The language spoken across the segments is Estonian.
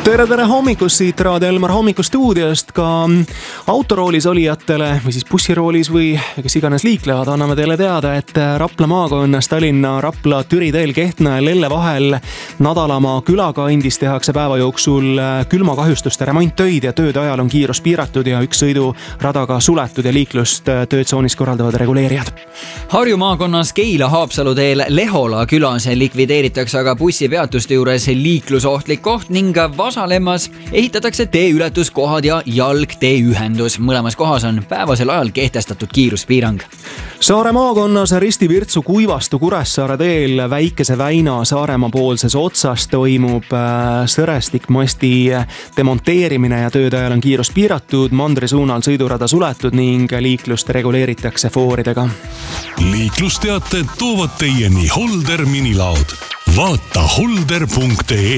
Tere hommikust siit Raadio Elmar hommikustuudiost ka autoroolis olijatele või siis bussiroolis või kes iganes liiklevad. Anname teile teada, et Rapla maakonnas Tallinna Rapla Türi teel Kehtna ja Lelle vahel Nadalamaa külakandis tehakse päeva jooksul külmakahjustuste remonttöid ja tööde ajal on kiirus piiratud ja üks sõidurada ka suletud ja liiklust töötsoonis korraldavad reguleerijad. Harju maakonnas Keila Haapsalu teel Lehola külas likvideeritakse aga bussipeatuste juures liiklusohtlik koht ning Vasalemmas ehitatakse teeületuskohad ja jalgteeühendus. Mõlemas kohas on päevasel ajal kehtestatud kiiruspiirang. Saare maakonnas Risti-Virtsu Kuivastu Kuressaare teel Väikese Väina Saaremaa poolses otsas toimub sõrestikmasti demonteerimine ja tööde ajal on kiirus piiratud, mandri suunal sõidurada suletud ning liiklust reguleeritakse fooridega. Liiklusteated toovad teieni Holder minilaud. Vaata holder.ee.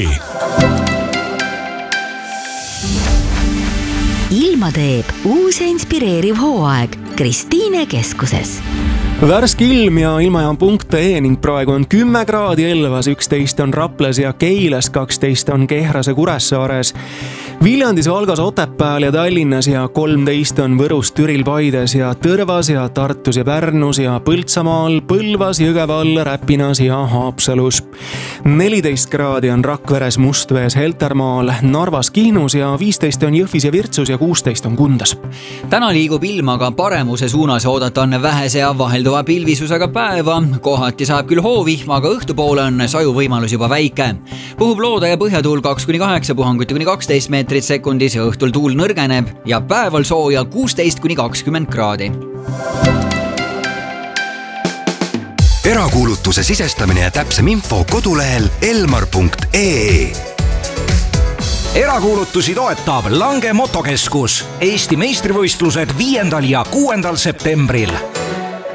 Ilma teeb uus ja inspireeriv hooaeg Kristiine keskuses. Värske ilm ja ilmajaam.ee ning praegu on 10 kraadi Elvas, 11 on Raplas ja Keilas, 12 on Kehras ja Kuressaares, Viljandis, Valgas, Otepääl ja Tallinnas ja 13 on Võrus, Türil, Paides ja Tõrvas ja Tartus ja Pärnus ja Põltsamaal, Põlvas, Jõgeval, Räpinas ja Haapsalus. 14 kraadi on Rakveres, Mustvees, Heltermaal, Narvas, Kihnus ja 15 on Jõhvis ja Virtsus ja 16 on Kundas. Täna liigub ilm aga paremuse suunas, oodata on vähese ja vahelduva pilvisusega päeva. Kohati saab küll hoovihma, aga õhtupoole on sajuvõimalus juba väike. Puhub looda ja põhjatuul 2-8, puhanguti kuni 12 meetrit sekundis ja õhtul tuul nõrgeneb ja päeval sooja 16-20 kraadi. Erakuulutuse sisestamine ja täpsem info kodulehel elmar.ee. Erakuulutusi toetab Lange Motokeskus. Eesti meistrivõistlused 5. ja 6. septembril.